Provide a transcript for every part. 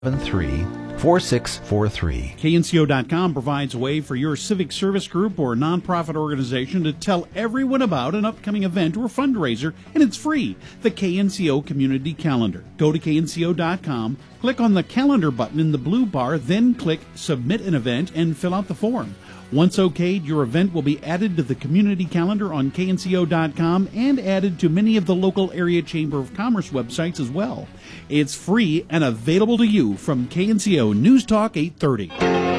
4643. KNCO.com provides a way for your civic service group or nonprofit organization to tell everyone about an upcoming event or fundraiser, and it's free. The KNCO Community Calendar. Go to KNCO.com, click on the calendar button in the blue bar, then click Submit an Event and fill out the form. Once okayed, your event will be added to the community calendar on KNCO.com and added to many of the local area Chamber of Commerce websites as well. It's free and available to you from KNCO News Talk 830.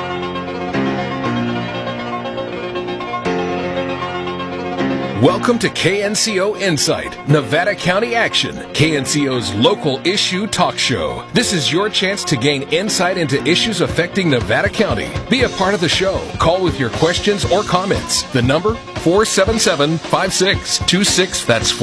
Welcome to KNCO Insight, Nevada County Action, KNCO's local issue talk show. This is your chance to gain insight into issues affecting Nevada County. Be a part of the show. Call with your questions or comments. The number, 477-5626. That's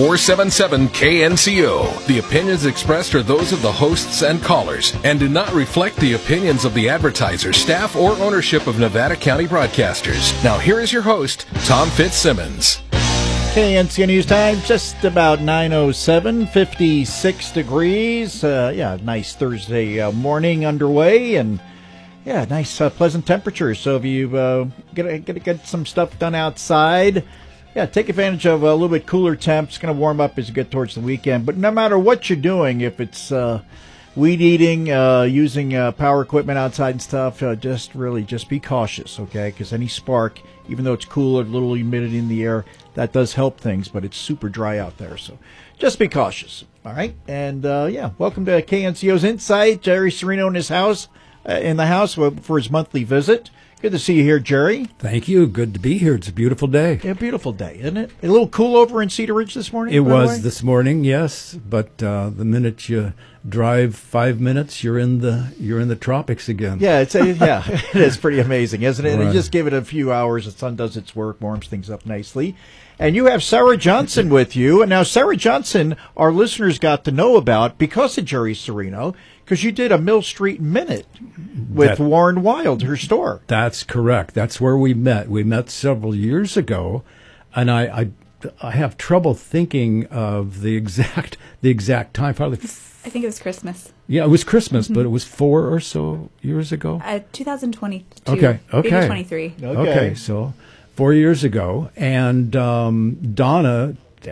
477-KNCO. The opinions expressed are those of the hosts and callers and do not reflect the opinions of the advertisers, staff, or ownership of Nevada County Broadcasters. Now here is your host, Tom Fitzsimmons. KNCO News Time, just about 9:07, 56 degrees. Nice Thursday morning underway, and nice pleasant temperatures. So if you get some stuff done outside, take advantage of a little bit cooler temps. It's going to warm up as you get towards the weekend. But no matter what you're doing, if it's weed eating, using power equipment outside and stuff, just be cautious, okay? Because any spark, even though it's cooler, a little humidity in the air, that does help things, but it's super dry out there. So just be cautious, all right? And, welcome to KNCO's Insight. Jerry Serino in the house for his monthly visit. Good to see you here, Jerry. Thank you. Good to be here. It's a beautiful day. Yeah, beautiful day, isn't it? A little cool over in Cedar Ridge this morning? It was this morning, yes. But the minute you drive 5 minutes, you're in the tropics again. Yeah, it is pretty amazing, isn't it? Right. And you just give it a few hours, the sun does its work, warms things up nicely. And you have Sarah Johnson with you. And now Sarah Johnson, our listeners got to know about because of Jerry Serino, because you did a Mill Street Minute with Warren Wild, her store. That's correct. That's where we met. We met several years ago, and I have trouble thinking of the exact time. Probably, I think it was Christmas. Yeah, it was Christmas, but it was 4 or so years ago. 2022. Okay. Maybe 23. Okay, so 4 years ago, and Donna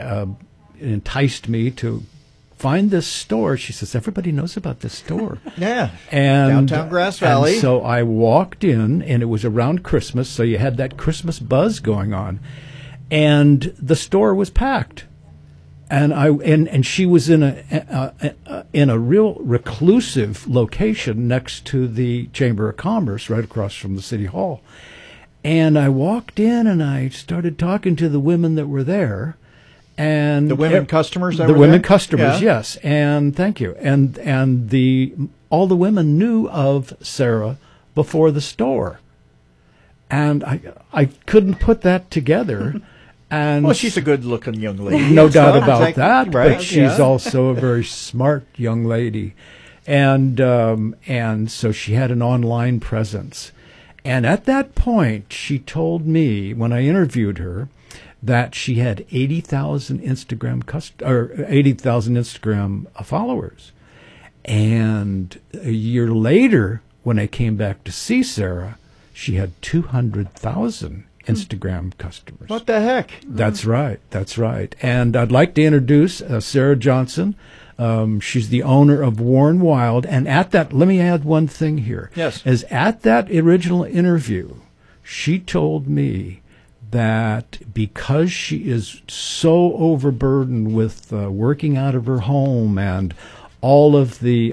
enticed me to find this store. She says, everybody knows about this store. Yeah, and downtown Grass Valley. And so I walked in, and it was around Christmas, so you had that Christmas buzz going on. And the store was packed. And she was in a real reclusive location next to the Chamber of Commerce, right across from the City Hall. And I walked in, and I started talking to the women that were there. And the women customers that the were women there? customers, yes, and thank you. And all the women knew of Sarah before the store, and I couldn't put that together. And well, she's a good-looking young lady, no doubt about that. Right? But she's also a very smart young lady, and so she had an online presence. And at that point, she told me when I interviewed her that she had 80,000 Instagram followers. And a year later, when I came back to see Sarah, she had 200,000 Instagram customers. What the heck? That's right. And I'd like to introduce Sarah Johnson. She's the owner of Warren Wild. And at that, let me add one thing here. Yes. As at that original interview, she told me that because she is so overburdened with working out of her home and all of the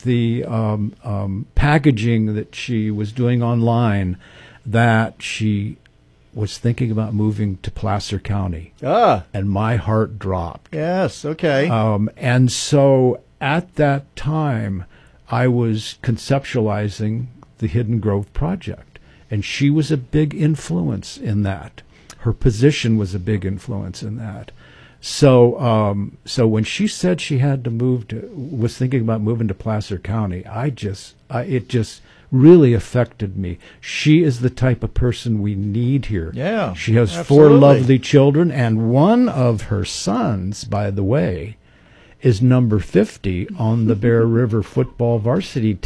packaging that she was doing online, that she was thinking about moving to Placer County. And my heart dropped. Yes, okay. And so at that time, I was conceptualizing the Hidden Grove Project. And she was a big influence in that. Her position was a big influence in that. So when she said she had to was thinking about moving to Placer County, it just really affected me. She is the type of person we need here. Yeah, she has absolutely. 4 lovely children, and one of her sons, by the way, is number 50 on the Bear River football varsity